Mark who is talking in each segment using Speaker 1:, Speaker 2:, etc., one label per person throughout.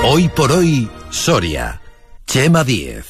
Speaker 1: Hoy por hoy, Soria. Chema Díez.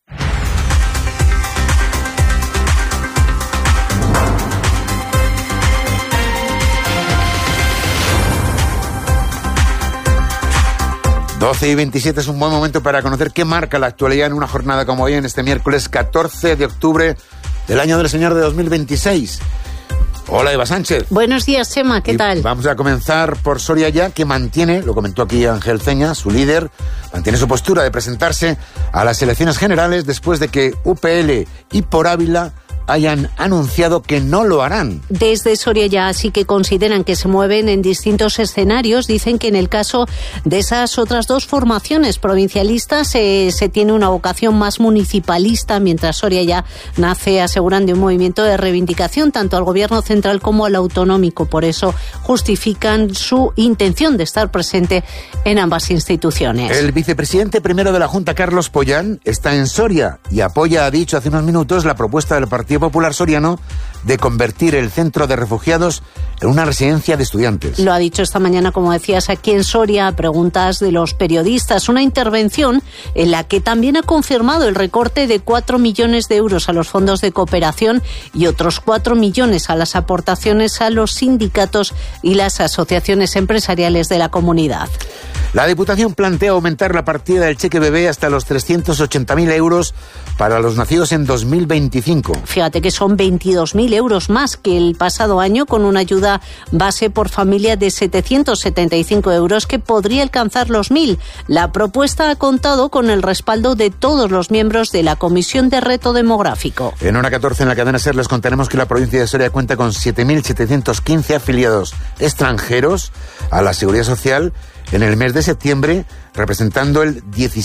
Speaker 2: Doce y 27 es un buen momento para conocer qué marca la actualidad en una jornada como hoy, en este miércoles 14 de octubre del año del Señor de 2026. Hola, Eva Sánchez.
Speaker 3: Buenos días, Chema, ¿qué tal?
Speaker 2: Vamos a comenzar por Soria Ya, que mantiene, lo comentó aquí Ángel Ceña, su líder, mantiene su postura de presentarse a las elecciones generales después de que UPL y Por Ávila hayan anunciado que no lo harán.
Speaker 3: Desde Soria Ya sí que consideran que se mueven en distintos escenarios. Dicen que en el caso de esas otras dos formaciones provincialistas se tiene una vocación más municipalista, mientras Soria Ya nace, aseguran, de un movimiento de reivindicación tanto al gobierno central como al autonómico. Por eso justifican su intención de estar presente en ambas instituciones.
Speaker 2: El vicepresidente primero de la Junta, Carlos Pollán, está en Soria y apoya, ha dicho hace unos minutos, la propuesta del Partido Popular Soriano de convertir el centro de refugiados en una residencia de estudiantes.
Speaker 3: Lo ha dicho esta mañana, como decías, aquí en Soria, a preguntas de los periodistas. Una intervención en la que también ha confirmado el recorte de 4 millones de euros a los fondos de cooperación y otros 4 millones a las aportaciones a los sindicatos y las asociaciones empresariales de la comunidad.
Speaker 2: La Diputación plantea aumentar la partida del cheque bebé hasta los 380.000 euros para los nacidos en 2025.
Speaker 3: Fíjate que son 22.000 euros más que el pasado año, con una ayuda base por familia de 775 euros que podría alcanzar los 1.000. La propuesta ha contado con el respaldo de todos los miembros de la Comisión de Reto Demográfico.
Speaker 2: En hora 14 en la cadena SER les contaremos que la provincia de Soria cuenta con 7.715 afiliados extranjeros a la Seguridad Social en el mes de septiembre, representando el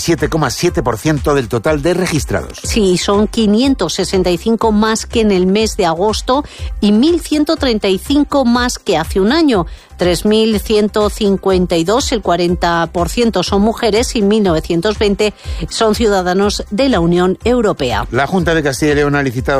Speaker 2: 17,7% del total de registrados.
Speaker 3: Sí, son 565 más que en el mes de agosto y 1.135 más que hace un año. 3.152, el 40% son mujeres, y 1.920 son ciudadanos de la Unión Europea.
Speaker 2: La Junta de Castilla y León ha licitado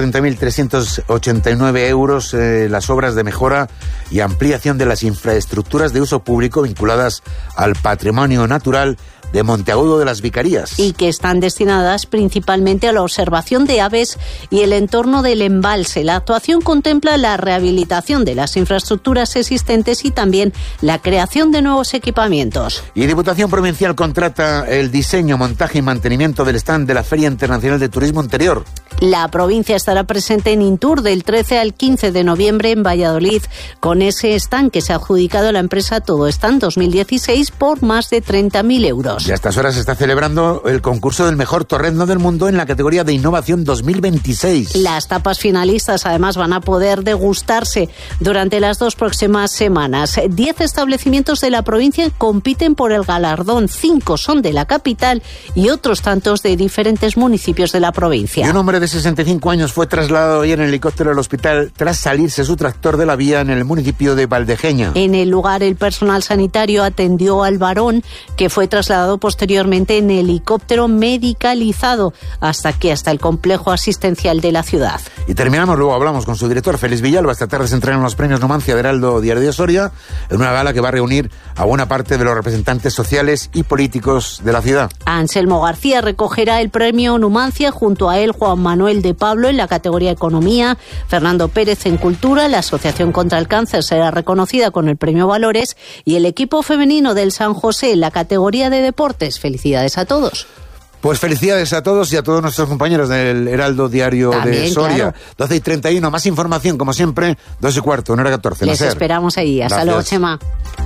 Speaker 2: 130.389 euros las obras de mejora y ampliación de las infraestructuras de uso público vinculadas al patrimonio natural de Monteagudo de las Vicarías.
Speaker 3: Y que están destinadas principalmente a la observación de aves y el entorno del embalse. La actuación contempla la rehabilitación de las infraestructuras existentes y también la creación de nuevos equipamientos.
Speaker 2: Y Diputación Provincial contrata el diseño, montaje y mantenimiento del stand de la Feria Internacional de Turismo Interior.
Speaker 3: La provincia estará presente en Intur del 13 al 15 de noviembre en Valladolid, con ese stand que se ha adjudicado a la empresa Todo Stand 2016 por más de 30.000 euros.
Speaker 2: Y a estas horas se está celebrando el concurso del mejor torrendo del mundo en la categoría de Innovación 2026.
Speaker 3: Las tapas finalistas además van a poder degustarse durante las 2 próximas semanas. 10 establecimientos de la provincia compiten por el galardón, 5 son de la capital y otros tantos de diferentes municipios de la provincia.
Speaker 2: Y un hombre de 65 años fue trasladado ayer en helicóptero al hospital tras salirse su tractor de la vía en el municipio de Valdejeña.
Speaker 3: En el lugar, el personal sanitario atendió al varón, que fue trasladado posteriormente en helicóptero medicalizado hasta el complejo asistencial de la ciudad.
Speaker 2: Y terminamos, luego hablamos con su director, Félix Villalba. Esta tarde se entregan los premios Numancia de Heraldo Diario de Soria, en una gala que va a reunir a buena parte de los representantes sociales y políticos de la ciudad.
Speaker 3: Anselmo García recogerá el premio Numancia, junto a él Juan Manuel de Pablo en la categoría Economía, Fernando Pérez en Cultura, la Asociación contra el Cáncer será reconocida con el premio Valores y el equipo femenino del San José en la categoría de Deportes. Felicidades a todos.
Speaker 2: Pues felicidades a todos y a todos nuestros compañeros del Heraldo Diario también, de Soria. Claro. 12:31, más información, como siempre, 2:15, en hora 14.
Speaker 3: Les esperamos ahí. Hasta luego, Chema.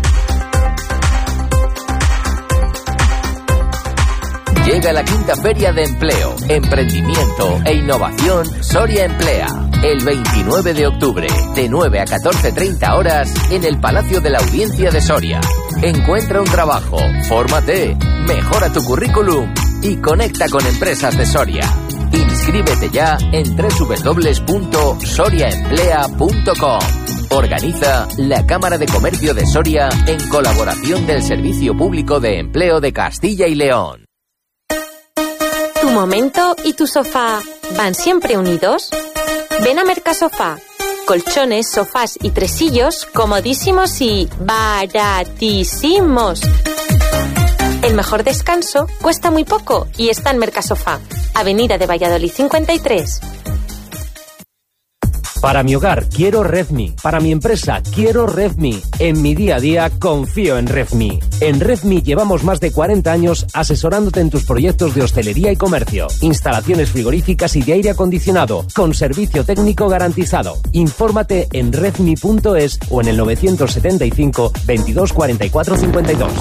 Speaker 4: Llega la 5ª Feria de Empleo, Emprendimiento e Innovación Soria Emplea. El 29 de octubre, de 9 a 14:30 horas, en el Palacio de la Audiencia de Soria. Encuentra un trabajo, fórmate, mejora tu currículum y conecta con empresas de Soria. Inscríbete ya en www.soriaemplea.com. Organiza la Cámara de Comercio de Soria en colaboración del Servicio Público de Empleo de Castilla y León.
Speaker 5: ¿Tu momento y tu sofá van siempre unidos? Ven a Mercasofá. Colchones, sofás y tresillos comodísimos y baratísimos. El mejor descanso cuesta muy poco y está en Mercasofá, Avenida de Valladolid 53.
Speaker 6: Para mi hogar, quiero RedMe. Para mi empresa, quiero RedMe. En mi día a día, confío en RedMe. En RedMe llevamos más de 40 años asesorándote en tus proyectos de hostelería y comercio, instalaciones frigoríficas y de aire acondicionado, con servicio técnico garantizado. Infórmate en redme.es o en el 975 22 44 52.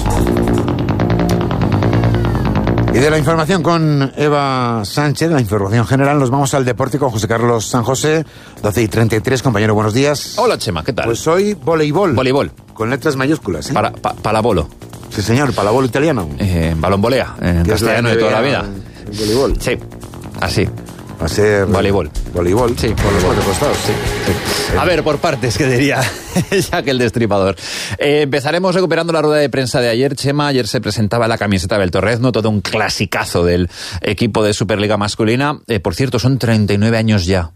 Speaker 2: Y de la información con Eva Sánchez, la información general, nos vamos al deporte con José Carlos San José, 12:33, compañero, buenos días.
Speaker 7: Hola, Chema, ¿qué tal?
Speaker 2: Pues hoy voleibol.
Speaker 7: Voleibol.
Speaker 2: Con letras mayúsculas, ¿eh?
Speaker 7: Palabolo.
Speaker 2: Sí, señor, palabolo italiano.
Speaker 7: Balonvolea, en castellano de toda la vida.
Speaker 2: ¿En voleibol?
Speaker 7: Sí, así.
Speaker 2: Va a ser...
Speaker 7: Voleibol.
Speaker 2: Voleibol.
Speaker 7: Sí,
Speaker 2: por los cuatro costados.
Speaker 7: Sí. A ver, por partes, que diría Jack el Destripador. Empezaremos recuperando la rueda de prensa de ayer, Chema. Ayer se presentaba la camiseta del Torrezno, todo un clasicazo del equipo de Superliga masculina. Por cierto, son 39 años ya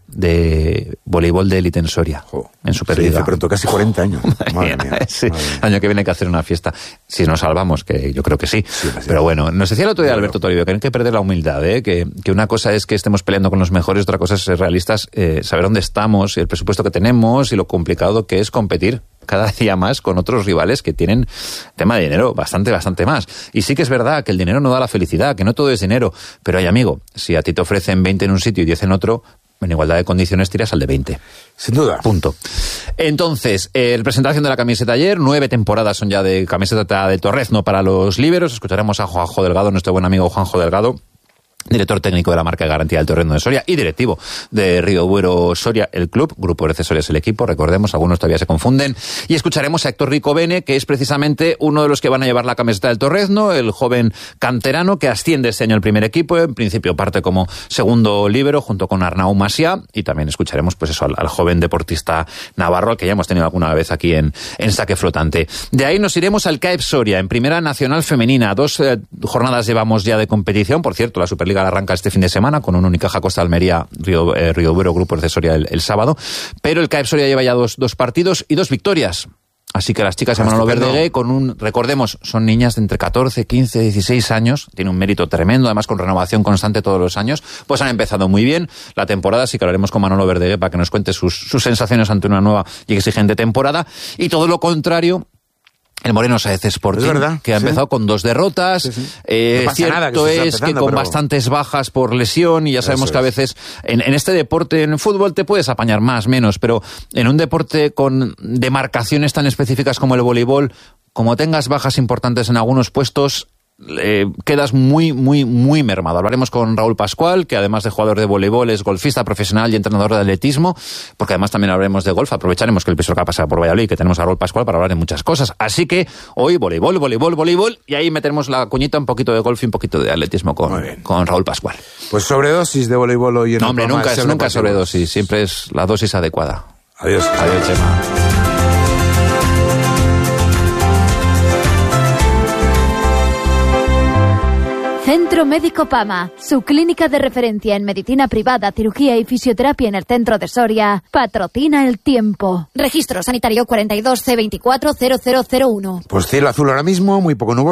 Speaker 7: de voleibol de élite en Soria, en Superliga.
Speaker 2: Se dice pronto, casi 40 años. Madre mía.
Speaker 7: Sí, el año que viene hay que hacer una fiesta. Si nos salvamos, que yo creo que sí. Pero bueno, nos decía el otro día Alberto Toribio que no hay que perder la humildad, que una cosa es que estemos peleando con los mejores, otra cosa es ser realistas, saber dónde estamos, el presupuesto que tenemos y lo complicado que es competir cada día más con otros rivales que tienen tema de dinero bastante más. Y sí que es verdad que el dinero no da la felicidad, que no todo es dinero, pero hay, amigo, si a ti te ofrecen 20 en un sitio y 10 en otro, en igualdad de condiciones tiras al de 20.
Speaker 2: Sin duda.
Speaker 7: Punto. Entonces, presentación de la camiseta ayer, 9 temporadas son ya de camiseta de Torrezno para los líberos. Escucharemos a Juanjo Delgado, nuestro buen amigo Juanjo Delgado, director técnico de la marca de garantía del Torrezno de Soria y directivo de Río Buero Soria, el club. Grupo RC Soria es el equipo, recordemos, algunos todavía se confunden. Y escucharemos a Héctor Ricobene, que es precisamente uno de los que van a llevar la camiseta del Torrezno, el joven canterano que asciende este año al primer equipo. En principio parte como segundo líbero junto con Arnau Macià, y también escucharemos pues eso al joven deportista navarro, al que ya hemos tenido alguna vez aquí en Saque Flotante. De ahí nos iremos al CAEP Soria, en Primera Nacional Femenina. 2 jornadas llevamos ya de competición. Por cierto, la Superliga arranca este fin de semana con un Unicaja Costa Almería Río Buero Grupo de Soria el sábado, pero el CAEP Soria lleva ya dos partidos y 2 victorias. Así que las chicas de Manolo Verdegué, recordemos, son niñas de entre 14, 15, 16 años, tiene un mérito tremendo, además con renovación constante todos los años, pues han empezado muy bien la temporada, así que hablaremos con Manolo Verdegué para que nos cuente sus sensaciones ante una nueva y exigente temporada, y todo lo contrario, el Moreno Sáez Sporting, que ha empezado con 2 derrotas. Sí. No cierto es que con bastantes bajas por lesión, y ya sabemos que a veces en este deporte, en el fútbol te puedes apañar más, menos, pero en un deporte con demarcaciones tan específicas como el voleibol, como tengas bajas importantes en algunos puestos, quedas muy mermado. Hablaremos con Raúl Pascual, que además de jugador de voleibol es golfista profesional y entrenador de atletismo, porque además también hablaremos de golf. Aprovecharemos que el Pisuerga pasa por Valladolid, que tenemos a Raúl Pascual para hablar de muchas cosas. Así que hoy voleibol, y ahí meteremos la cuñita, un poquito de golf y un poquito de atletismo con Raúl Pascual.
Speaker 2: Pues sobredosis de voleibol hoy en
Speaker 7: No, hombre, nunca es sobredosis, siempre es la dosis adecuada.
Speaker 2: Adiós,
Speaker 7: Chema.
Speaker 8: Centro Médico Pama, su clínica de referencia en medicina privada, cirugía y fisioterapia en el centro de Soria, patrocina el tiempo. Registro sanitario 42 C24 0001.
Speaker 2: Pues cielo azul ahora mismo, muy poco nuboso.